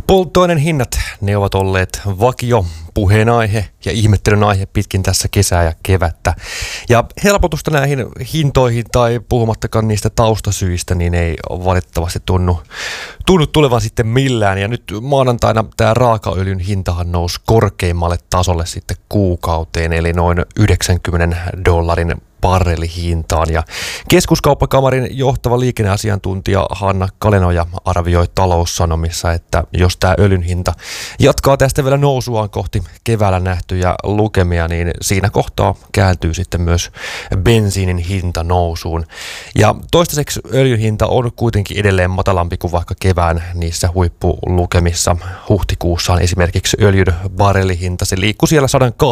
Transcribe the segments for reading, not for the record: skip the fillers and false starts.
Polttoaineen hinnat, ne ovat olleet vakio puheenaihe ja ihmettelyn aihe pitkin tässä kesää ja kevättä. Ja helpotusta näihin hintoihin tai puhumattakaan niistä taustasyistä, niin ei valitettavasti tunnu tulevan sitten millään. Ja nyt maanantaina tämä raakaöljyn hintahan nousi korkeimmalle tasolle sitten kuukauteen, eli noin $90 barrelihintaan. Ja Keskuskauppakamarin johtava liikenneasiantuntija Hanna Kalenoja arvioi Taloussanomissa, että jos tämä öljyn hinta jatkaa tästä vielä nousuaan kohti keväällä nähtyjä lukemia, niin siinä kohtaa kääntyy sitten myös bensiinin hinta nousuun. Ja toistaiseksi öljyn hinta on kuitenkin edelleen matalampi kuin vaikka kevään niissä huippulukemissa. Huhtikuussa on esimerkiksi öljyn barrelihinta, se liikkui siellä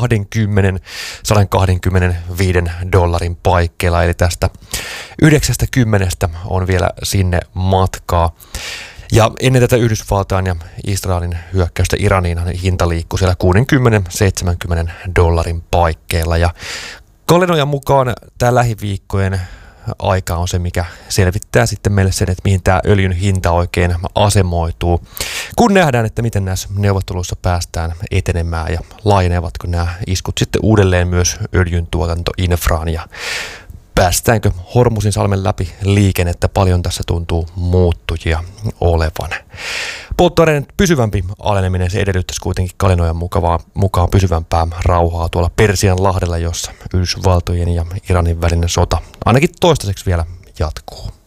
125 dollarin paikkeilla, eli tästä 90 on vielä sinne matkaa. Ja ennen tätä Yhdysvaltain ja Israelin hyökkäystä Iraniin hinta liikkui siellä 60-70 dollarin paikkeilla. Ja Kalenojan mukaan tämä lähiviikkojen aika on se, mikä selvittää sitten meille sen, että mihin tämä öljyn hinta oikein asemoituu. Kun nähdään, että miten näissä neuvotteluissa päästään etenemään ja laajenevatko nämä iskut sitten uudelleen myös öljyn tuotantoinfraan ja päästäänkö Hormuzinsalmen läpi liikennettä, paljon tässä tuntuu muuttujia olevan. Polttoaineen pysyvämpi aleneminen, se edellyttäisi kuitenkin Kalenojan mukaan pysyvämpää rauhaa tuolla Persianlahdella, jossa Yhdysvaltojen ja Iranin välinen sota ainakin toistaiseksi vielä jatkuu.